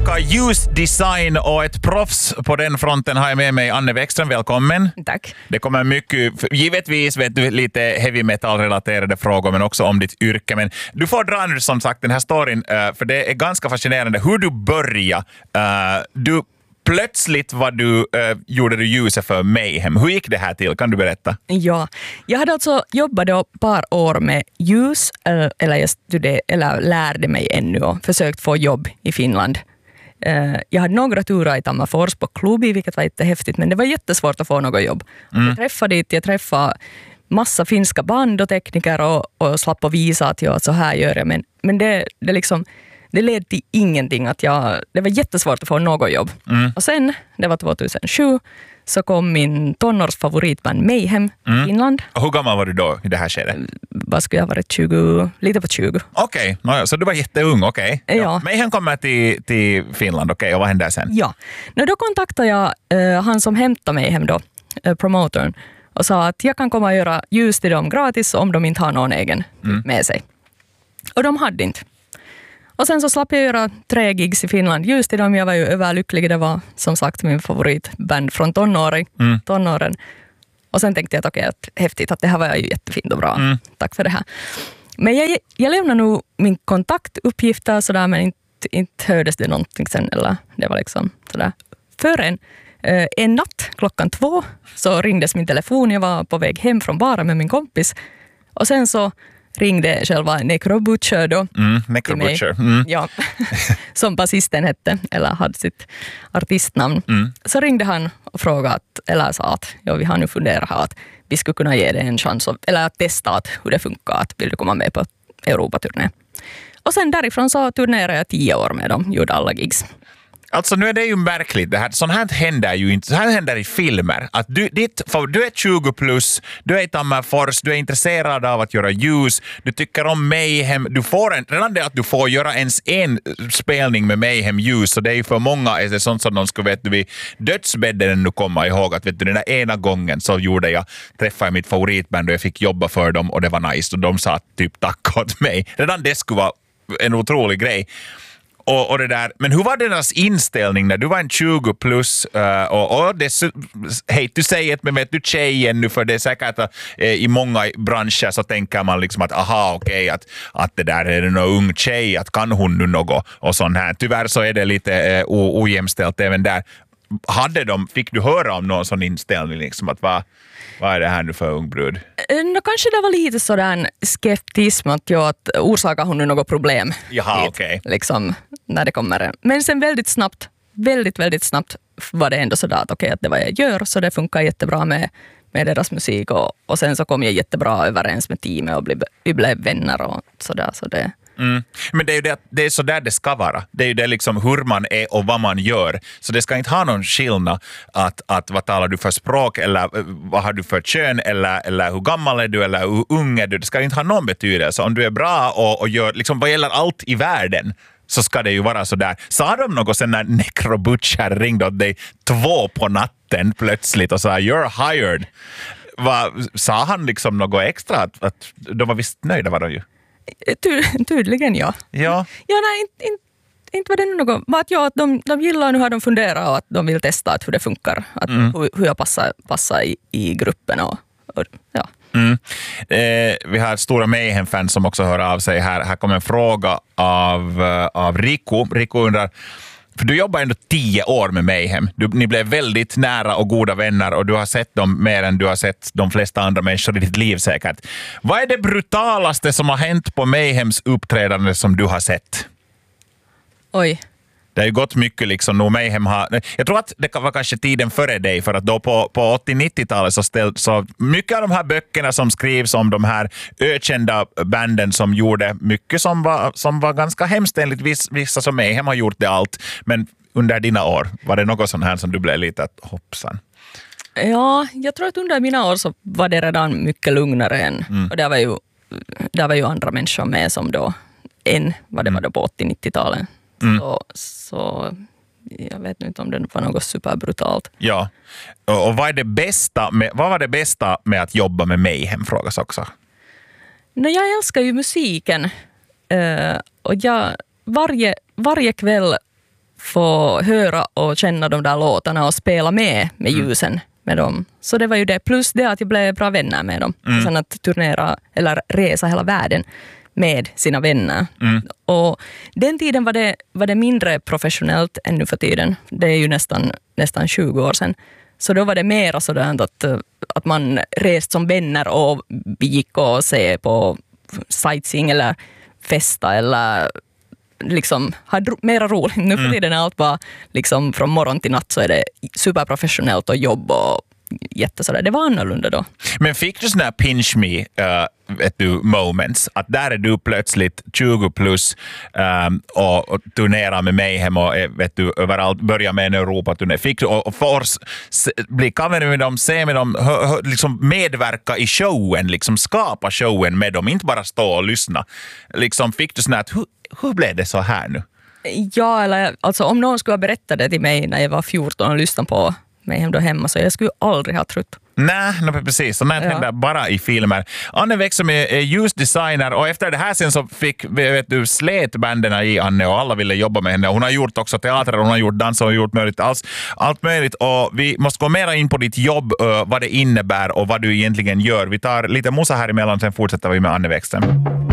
tillbaka ljusdesign och ett proffs på den fronten har jag med mig. Anne Wäckström, välkommen. Tack. Det kommer mycket, givetvis vet du, lite heavy metal-relaterade frågor men också om ditt yrke. Men du får dra nu som sagt den här storyn för det är ganska fascinerande hur du började. Plötsligt gjorde du ljuset för Mayhem. Hur gick det här till? Kan du berätta? Ja, jag hade alltså jobbat då ett par år med ljus eller lärde mig ännu och försökt få jobb i Finland. Jag hade några turer i Tammerfors på Klubi, vilket var jättehäftigt, men det var jättesvårt att få något jobb. Jag träffade massa finska band och tekniker och slapp att visa att så här gör jag. Men det ledde till ingenting. Det var jättesvårt att få något jobb. Och sen, det var 2007, så kom min tonårsfavoritband Mayhem i Finland. Och hur gammal var du då i det här skedet? Vad skulle jag ha varit? 20, lite på 20. Okej, så du var jätteung, okej. Ja. Mayhem kommer till Finland, okej, och vad hände sen? Ja, då kontaktade jag han som hämtade Mayhem då, promotorn, och sa att jag kan komma och göra ljus till dem gratis om de inte har någon egen med sig. Och de hade inte. Och sen så slapp jag göra 3 gigs i Finland just till dem. Jag var ju överlycklig. Det var som sagt min favoritband från tonåren. Och sen tänkte jag att okej, häftigt att det här var ju jättefint och bra. Tack för det här. Men jag lämnade nog min kontaktuppgifter sådär, men inte hördes det någonting sen. Eller det var liksom sådär. Förrän en natt klockan 2 så ringdes min telefon. Jag var på väg hem från baren med min kompis. Och sen så ringde själva Necro Butcher då. Necro Butcher. Ja, som basisten hette, eller hade sitt artistnamn. Så ringde han och frågade, eller sa att vi har nu funderat här att vi skulle kunna ge det en chans, eller att testa hur det funkar, att vill du komma med på Europaturné. Och sen därifrån så turnerade jag 10 år med dem, gjorde alla gigs. Alltså nu är det ju märkligt det här. Sånt här händer ju inte. Så här händer i filmer. Att du är 20 plus, du är i Tammerfors, du är intresserad av att göra ljus, du tycker om Mayhem. Redan det att du får göra ens en spelning med Mayhem ljus, så det är ju för många är det sånt som de skulle vet du vid dödsbädden nu komma ihåg att vet du den där ena gången så träffade jag mitt favoritband och jag fick jobba för dem och det var nice och de sa typ tack åt mig. Redan det skulle vara en otrolig grej. Och det där. Men hur var deras inställning när du var en 20 plus och det hej du säger men vet du tjejen nu för det är säkert att i många branscher så tänker man liksom att att det där är en ung tjej att kan hon nu något och sånt här. Tyvärr så är det lite ojämställt även där. Fick du höra om någon sån inställning liksom att vad är det här nu för ung brud? Kanske det var lite sådär skeptism att orsakar hon nu något problem. Jaha, okej. Liksom, när det kommer. Men sen väldigt snabbt var det ändå sådär att att det var jag gör så det funkar jättebra med deras musik och sen så kom jag jättebra överens med teamet och vi blev vänner och sådär så det. Men det är ju det är så där det ska vara. Det är ju det liksom hur man är och vad man gör. Så det ska inte ha någon skillnad att vad talar du för språk eller vad har du för kön eller hur gammal är du eller hur ung är du. Det ska inte ha någon betydelse. Om du är bra och gör liksom vad gäller allt i världen så ska det ju vara så där. Sa de något sen när Necro Butcher ringde åt dig 2 på natten plötsligt och sa you're hired? Sa han liksom något extra att de var visst nöjda var de ju? Tydligen ja. Ja. Ja, nej, inte var det något. Att de gillar nu har de funderat och att de vill testa hur det funkar. Att hur jag passar i gruppen och ja. Vi har stora Mayhem-fans som också hör av sig här. Här kommer en fråga av Rico. Rico undrar, för du jobbar ändå 10 år med Mayhem. Ni blev väldigt nära och goda vänner och du har sett dem mer än du har sett de flesta andra människor i ditt liv säkert. Vad är det brutalaste som har hänt på Mayhems uppträdande som du har sett? Oj. Det har ju gått mycket liksom. Mayhem jag tror att det var kanske tiden före dig för att då på 80-90-talet så mycket av de här böckerna som skrivs om de här ökända banden som gjorde mycket som var ganska hemskt enligt vissa som Mayhem har gjort det allt. Men under dina år var det något sånt här som du blev lite att hoppsan? Ja, jag tror att under mina år så var det redan mycket lugnare än. Och det var ju andra människor med som då än vad det var då på 80-90-talet. Så jag vet inte om det var något superbrutalt. Ja. Och vad var det bästa med att jobba med Mayhem, frågas också? Jag älskar ju musiken. Och varje kväll få höra och känna de där låtarna och spela med ljusen med dem. Så det var ju det. Plus det att jag blev bra vänner med dem. Sen att turnera eller resa hela världen med sina vänner. Och den tiden var det mindre professionellt än nu för tiden. Det är ju nästan 20 år sedan. Så då var det mer sådant att man rest som vänner och vi gick och se på sightseeing eller festa eller liksom hade mera roligt. Nu för tiden är allt bara liksom från morgon till natt så är det superprofessionellt och jobb och jättesådär. Det var annorlunda då. Men fick du sådana här pinch me moments? Att där är du plötsligt 20 plus och turnerar med Mayhem och överallt, börjar med en Europa-turné. Fick du och bli kamera med dem, se med dem, liksom medverka i showen, liksom skapa showen med dem, inte bara stå och lyssna. Liksom fick du sådana att hur blev det så här nu? Ja, eller alltså om någon skulle ha berättat det till mig när jag var 14 och lyssnade på mig då hemma så jag skulle aldrig ha trott. Nej, precis. Så det händer bara i filmer. Anne Wäckström är ljusdesigner och efter det här sen så fick slet banden i Anne och alla ville jobba med henne. Hon har gjort också teater, hon har gjort dans och gjort möjligt, allt möjligt. Och vi måste gå mer in på ditt jobb, vad det innebär och vad du egentligen gör. Vi tar lite musa här emellan, sen fortsätter vi med Anne Wäckström.